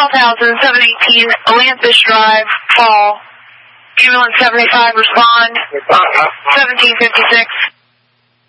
12,000, 718, Atlantis Drive, Fall. Ambulance 75, respond. 1756.